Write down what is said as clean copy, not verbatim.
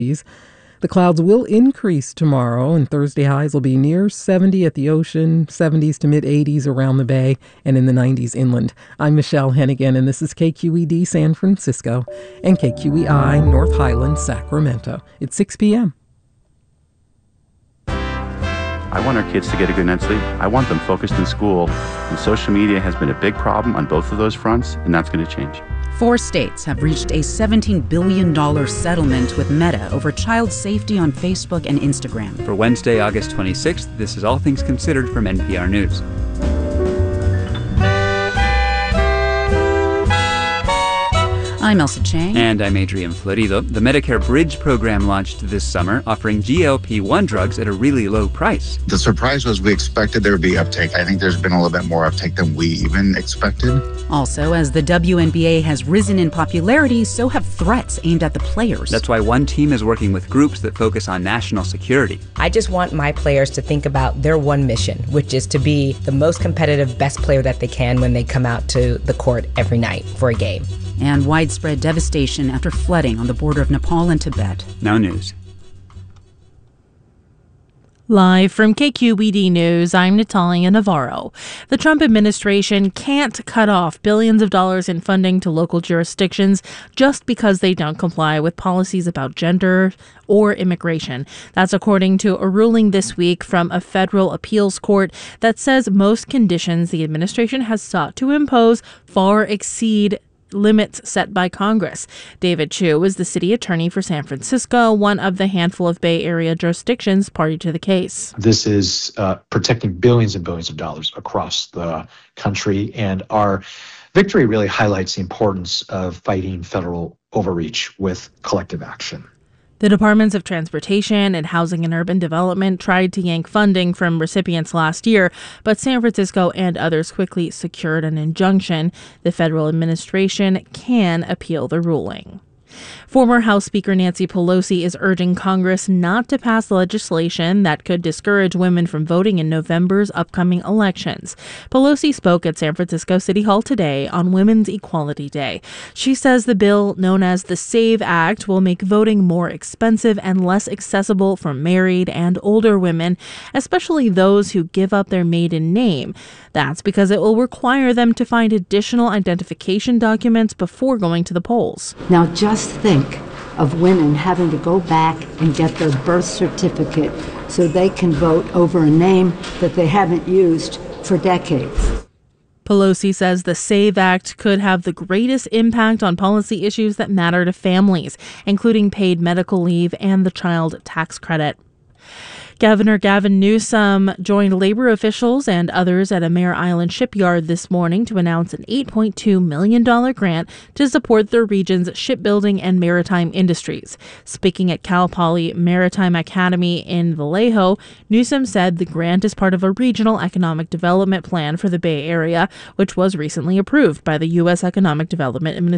The clouds will increase tomorrow, and Thursday highs will be near 70 at the ocean, 70s to mid-80s around the bay, and in the 90s inland. I'm Michelle Hennigan, and this is KQED San Francisco and KQEI North Highland, Sacramento. It's 6 p.m. I want our kids to get a good night's sleep. I want them focused in school. And social media has been a big problem on both of those fronts, and that's going to change. 4 states have reached a $17 billion settlement with Meta over child safety on Facebook and Instagram. For Wednesday, August 26th, this is All Things Considered from NPR News. I'm Elsa Chang. And I'm Adrian Florido. The Medicare Bridge program launched this summer, offering GLP-1 drugs at a really low price. The surprise was we expected there would be uptake. I think there's been a little bit more uptake than we even expected. Also, as the WNBA has risen in popularity, so have threats aimed at the players. That's why one team is working with groups that focus on national security. I just want my players to think about their one mission, which is to be the most competitive, best player that they can when they come out to the court every night for a game. And widespread devastation after flooding on the border of Nepal and Tibet. Now news. Live from KQED News, I'm Natalia Navarro. The Trump administration can't cut off billions of dollars in funding to local jurisdictions just because they don't comply with policies about gender or immigration. That's according to a ruling this week from a federal appeals court that says most conditions the administration has sought to impose far exceed limits set by Congress. David Chu is the city attorney for San Francisco, one of the handful of Bay Area jurisdictions party to the case. This is protecting billions and billions of dollars across the country, and our victory really highlights the importance of fighting federal overreach with collective action. The Departments of Transportation and Housing and Urban Development tried to yank funding from recipients last year, but San Francisco and others quickly secured an injunction. The federal administration can appeal the ruling. Former House Speaker Nancy Pelosi is urging Congress not to pass legislation that could discourage women from voting in November's upcoming elections. Pelosi spoke at San Francisco City Hall today on Women's Equality Day. She says the bill, known as the SAVE Act, will make voting more expensive and less accessible for married and older women, especially those who give up their maiden name. That's because it will require them to find additional identification documents before going to the polls. Now just think of women having to go back and get their birth certificate so they can vote over a name that they haven't used for decades. Pelosi says the SAVE Act could have the greatest impact on policy issues that matter to families, including paid medical leave and the child tax credit. Governor Gavin Newsom joined labor officials and others at a Mare Island shipyard this morning to announce an $8.2 million grant to support the region's shipbuilding and maritime industries. Speaking at Cal Poly Maritime Academy in Vallejo, Newsom said the grant is part of a regional economic development plan for the Bay Area, which was recently approved by the U.S. Economic Development Administration.